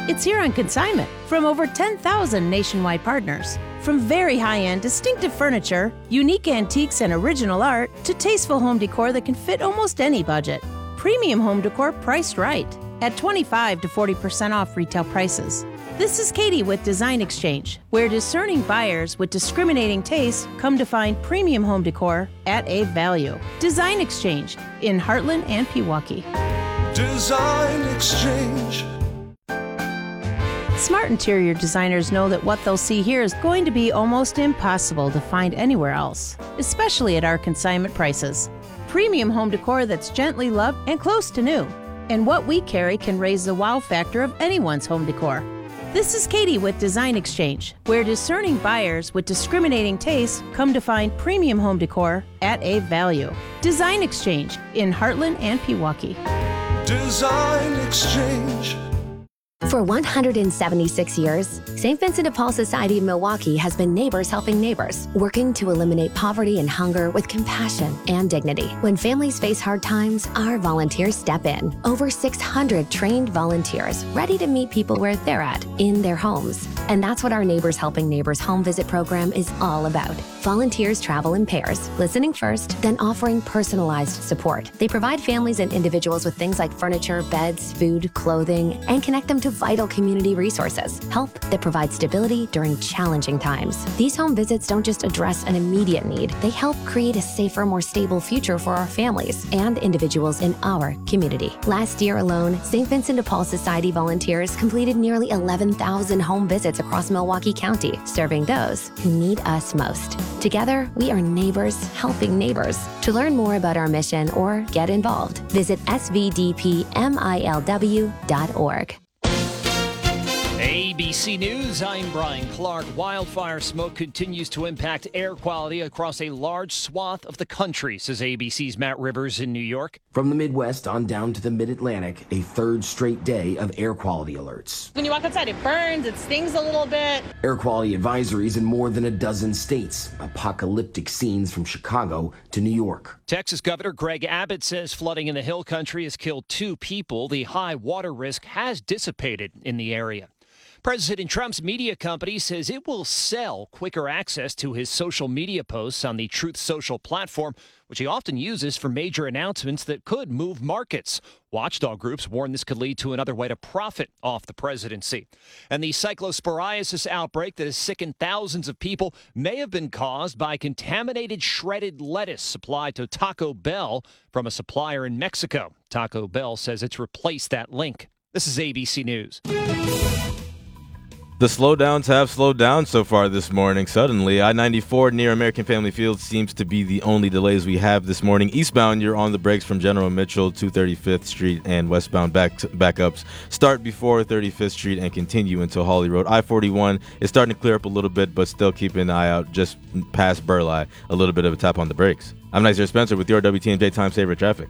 It's here on consignment from over 10,000 nationwide partners. From very high-end, distinctive furniture, unique antiques and original art, to tasteful home decor that can fit almost any budget. Premium home decor priced right at 25 to 40% off retail prices. This is Katie with Design Exchange, where discerning buyers with discriminating tastes come to find premium home decor at a value. Design Exchange in Heartland and Pewaukee. Design Exchange. Smart interior designers know that what they'll see here is going to be almost impossible to find anywhere else, especially at our consignment prices. Premium home decor that's gently loved and close to new. And what we carry can raise the wow factor of anyone's home decor. This is Katie with Design Exchange, where discerning buyers with discriminating tastes come to find premium home decor at a value. Design Exchange in Heartland and Pewaukee. Design Exchange. For 176 years, St. Vincent de Paul Society of Milwaukee has been neighbors helping neighbors, working to eliminate poverty and hunger with compassion and dignity. When families face hard times, our volunteers step in. Over 600 trained volunteers ready to meet people where they're at, in their homes. And that's what our Neighbors Helping Neighbors home visit program is all about. Volunteers travel in pairs, listening first, then offering personalized support. They provide families and individuals with things like furniture, beds, food, clothing, and connect them to vital community resources. Help that provides stability during challenging times. These home visits don't just address an immediate need. They help create a safer, more stable future for our families and individuals in our community. Last year alone, St. Vincent de Paul Society volunteers completed nearly 11,000 home visits across Milwaukee County, serving those who need us most. Together, we are neighbors helping neighbors. To learn more about our mission or get involved, visit svdpmilw.org. ABC News, I'm Brian Clark. Wildfire smoke continues to impact air quality across a large swath of the country, says ABC's Matt Rivers in New York. From the Midwest on down to the Mid-Atlantic, a third straight day of air quality alerts. When you walk outside, it burns, it stings a little bit. Air quality advisories in more than a dozen states. Apocalyptic scenes from Chicago to New York. Texas Governor Greg Abbott says flooding in the Hill Country has killed 2 people. The high water risk has dissipated in the area. President Trump's media company says it will sell quicker access to his social media posts on the Truth Social platform, which he often uses for major announcements that could move markets. Watchdog groups warn this could lead to another way to profit off the presidency. And the cyclosporiasis outbreak that has sickened thousands of people may have been caused by contaminated shredded lettuce supplied to Taco Bell from a supplier in Mexico. Taco Bell says it's replaced that link. This is ABC News. The slowdowns have slowed down so far this morning. Suddenly, I-94 near American Family Field seems to be the only delays we have this morning. Eastbound, you're on the brakes from General Mitchell to 35th Street, and westbound backups start before 35th Street and continue until Hawley Road. I-41 is starting to clear up a little bit, but still keep an eye out just past Burleigh. A little bit of a tap on the brakes. I'm Nizer Spencer with your WTMJ Time Saver Traffic.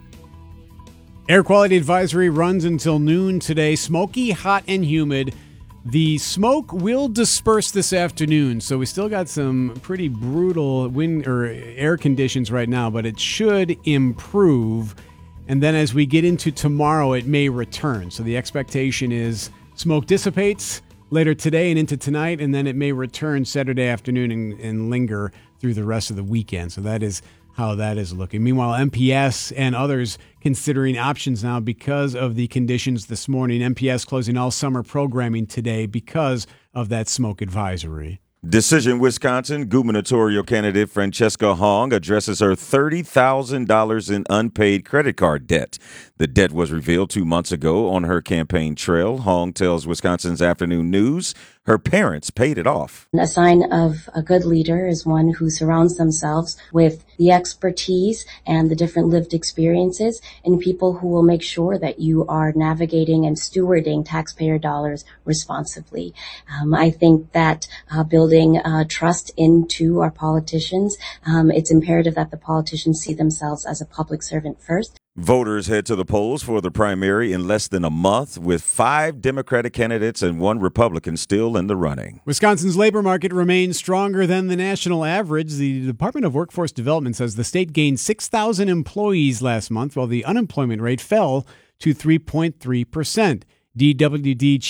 Air quality advisory runs until noon today. Smoky, hot, and humid. The smoke will disperse this afternoon, so we still got some pretty brutal wind or air conditions right now, but it should improve. And then as we get into tomorrow, it may return. So the expectation is smoke dissipates later today and into tonight, and then it may return Saturday afternoon and linger through the rest of the weekend. So that is how that is looking. Meanwhile, MPS and others considering options now because of the conditions this morning. MPS closing all summer programming today because of that smoke advisory. Decision Wisconsin gubernatorial candidate Francesca Hong addresses her $30,000 in unpaid credit card debt. The debt was revealed 2 months ago on her campaign trail. Hong tells Wisconsin's Afternoon News her parents paid it off. A sign of a good leader is one who surrounds themselves with the expertise and the different lived experiences and people who will make sure that you are navigating and stewarding taxpayer dollars responsibly. I think that building trust into our politicians, it's imperative that the politicians see themselves as a public servant first. Voters head to the polls for the primary in less than a month, with 5 Democratic candidates and 1 Republican still in the running. Wisconsin's labor market remains stronger than the national average. The Department of Workforce Development says the state gained 6,000 employees last month, while the unemployment rate fell to 3.3%. DWD